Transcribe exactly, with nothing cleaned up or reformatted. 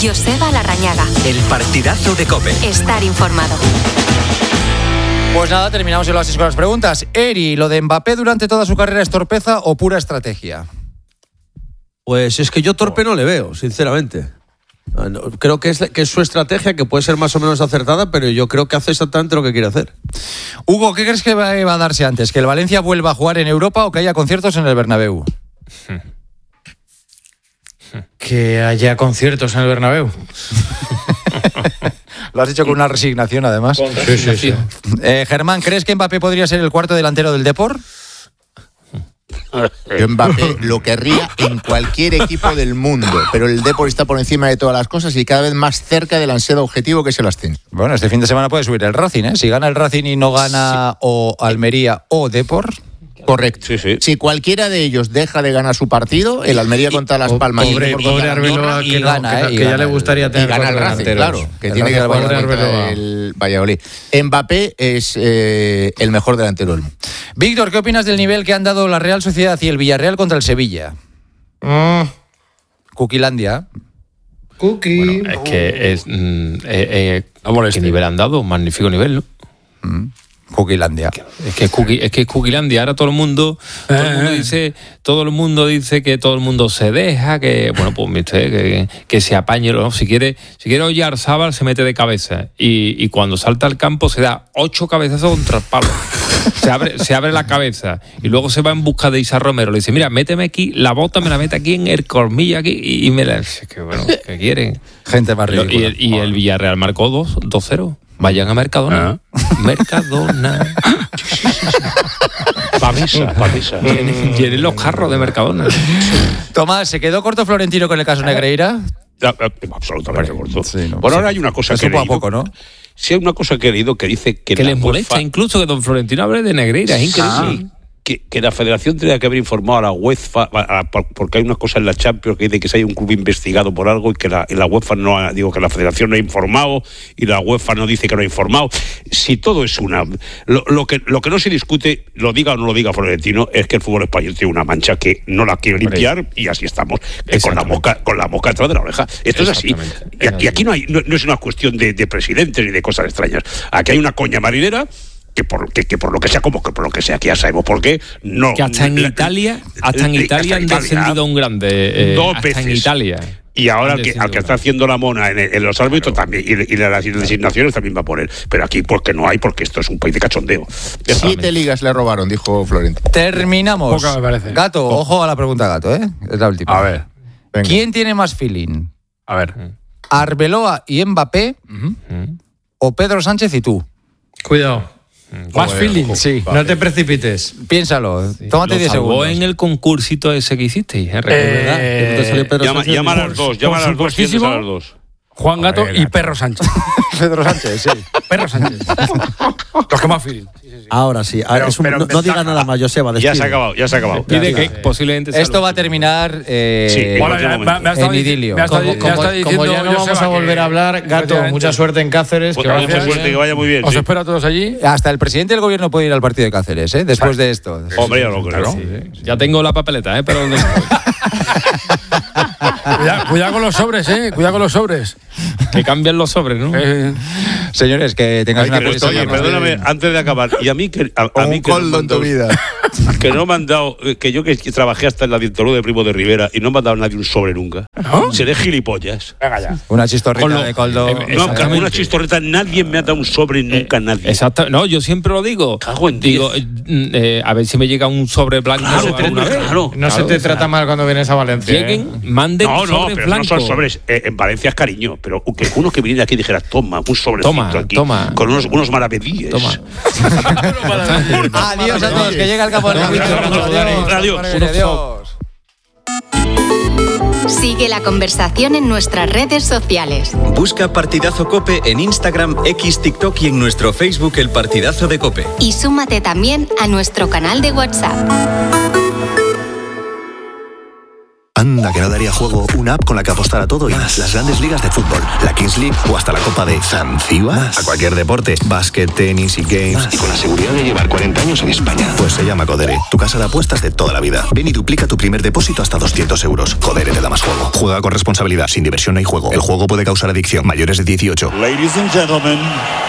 Joseba Larrañaga. El partidazo de COPE. Estar informado. Pues nada, terminamos el oasis con las preguntas. Eri, ¿lo de Mbappé durante toda su carrera es torpeza o pura estrategia? Pues es que yo torpe no le veo, sinceramente. Creo que es, que es su estrategia, que puede ser más o menos acertada, pero yo creo que hace exactamente lo que quiere hacer. Hugo, ¿qué crees que va, va a darse antes? ¿Que el Valencia vuelva a jugar en Europa o que haya conciertos en el Bernabéu? Que haya conciertos en el Bernabéu. Lo has dicho con una resignación, además. Sí, sí, sí. Eh, Germán, ¿crees que Mbappé podría ser el cuarto delantero del Depor? Yo Mbappé lo querría en cualquier equipo del mundo, pero el Depor está por encima de todas las cosas y cada vez más cerca del ansiado objetivo que es el ascenso. Bueno, este fin de semana puede subir el Racing, ¿eh? Si gana el Racing y no gana sí. o Almería o Depor. Correcto. Sí, sí. Si cualquiera de ellos deja de ganar su partido, el Almería contra Las Palmas pobre, y pobre Arbeloa, que, no, gana, que, eh, que ya gana, le gustaría tener y gana el Racing, claro, que el tiene que jugar contra Arbeloa. el Valladolid. Mbappé es eh, el mejor delantero del mundo. Víctor, ¿qué opinas del nivel que han dado la Real Sociedad y el Villarreal contra el Sevilla? Mm. Cuquilandia. Cookie. Bueno, es que es mm, eh, eh, ¿qué nivel han dado? Magnífico nivel, ¿no? Mm. Cuquilandia. Es que es Cookie, es que es Cuquilandia. Ahora todo el mundo, todo el mundo dice, todo el mundo dice que todo el mundo se deja, que bueno, pues usted, que, que se apañe, ¿no? Si quiere, si quiere Oyarzábal se mete de cabeza y, y cuando salta al campo se da ocho cabezazos contra el palo. Se abre, se abre la cabeza y luego se va en busca de Isa Romero. Le dice, mira, méteme aquí, la bota me la mete aquí en el colmillo aquí y, y me la... Que bueno, ¿qué quieren? Gente más ridícula. Y el, y el Villarreal marcó dos cero. Vayan a Mercadona. ¿Ah? Mercadona. Pavisa, pavisa. Llenen, llenen los carros de Mercadona. Tomás, ¿se quedó corto Florentino con el caso Negreira? Absolutamente corto. Sí, no, bueno, sí. ahora hay una cosa Eso que he leído, a poco, ¿no? Sí, hay una cosa que he leído que dice que... Que la les molesta UEFA, incluso que don Florentino hable de Negreira. Es increíble. Sí, que, que la Federación tenía que haber informado a la UEFA, a, a, porque hay una cosa en la Champions que dice que si hay un club investigado por algo y que la, y la UEFA no ha, digo que la Federación no ha informado y la UEFA no dice que no ha informado. Si todo es una... Lo, lo, que, lo que no se discute, lo diga o no lo diga Florentino, es que el fútbol español tiene una mancha que no la quiere limpiar y así estamos, eh, con la mosca con la mosca detrás de la oreja. Esto es así. Y aquí, aquí no, hay, no, no es una cuestión de, de presidentes ni de cosas extrañas. Aquí hay una coña marinera que por, que, que por lo que sea, como que por lo que sea, que ya sabemos por qué, no... Que hasta en la, Italia, hasta en Italia hasta han descendido un grande, eh, dos hasta veces. En Italia. Y ahora al que, al que está haciendo la mona en, en los árbitros claro. también, y, y las designaciones también va a poner. Pero aquí, pues que no hay, porque esto es un país de cachondeo. Siete ligas le robaron, dijo Florentino. Terminamos. Poca me parece. Gato, oh. ojo a la pregunta, Gato, ¿eh? Es la última. A ver. Venga. ¿Quién tiene más feeling? A ver. ¿Arbeloa y Mbappé uh-huh. o Pedro Sánchez y tú? Cuidado. Más Joder, feeling, ojo, sí. vale. No te precipites. Piénsalo. Sí. Tómate diez segundos. En el concursito ese que hicisteis, ¿eh? eh, Pedro llama, llama a las dos, llama a las dos, a las dos. Juan Gato ver, y Perro Sánchez. Pedro Sánchez, sí. Perro Sánchez. Los que más feeling. Sí, sí, sí. Ahora sí. Ahora pero, es un, pero no, no diga nada más, Joseba. Ya se ha acabado, ya se ha acabado. Pide que posiblemente esto va a terminar eh, sí, bueno, me, me en idilio. Me como, como, como ya no vamos a volver a hablar, Gato, mucha suerte en Cáceres. Pues que mucha suerte, que vaya muy bien. Os sí. espero a todos allí. Hasta el presidente del gobierno puede ir al partido de Cáceres, ¿eh? Después de esto. Hombre, ya lo creo. Sí, sí. Ya tengo la papeleta, ¿eh? Pero cuidado, cuidado con los sobres, ¿eh? Cuidado con los sobres. Que cambian los sobres, ¿no? Eh. Señores, que tengáis Ay, una feliz semana. Oye, perdóname, antes de acabar, y a mí que a, a mí un que coldo en tu vida. Que no me han dado, que yo que trabajé hasta en la dictadura de Primo de Rivera y no me han dado nadie un sobre nunca. ¿No? Seré gilipollas. Venga ya. Una chistorrita lo, de coldo. Eh, no, una chistorrita, nadie me ha dado un sobre nunca, eh, nadie. Exacto. No, yo siempre lo digo. Cago en digo, eh, a ver si me llega un sobre blanco. Claro, claro, claro. No claro, se te trata mal cuando vienes a Valencia. Lleguen, ¿eh? manden no, no, sobres pero blancos. no son sobres. Eh, en Valencia es cariño, pero que uno que viniera aquí dijera, toma, un sobrecito toma, aquí. Toma. Con unos, unos maravedíes. Toma. Adiós a todos, que llega el campo de Adiós. Adiós. Adiós. Sigue la conversación en nuestras redes sociales. Busca Partidazo COPE en Instagram, X, TikTok y en nuestro Facebook El Partidazo de COPE. Y súmate también a nuestro canal de WhatsApp. Anda, que no daría juego una app con la que apostar a todo y más. Las grandes ligas de fútbol, la Kings League o hasta la Copa de Zanzíbar. A cualquier deporte, básquet, tenis y games. Más. Y con la seguridad de llevar cuarenta años en España. Pues se llama Codere, tu casa de apuestas de toda la vida. Ven y duplica tu primer depósito hasta doscientos euros. Codere te da más juego. Juega con responsabilidad, sin diversión no hay juego. El juego puede causar adicción. Mayores de dieciocho. Ladies and gentlemen.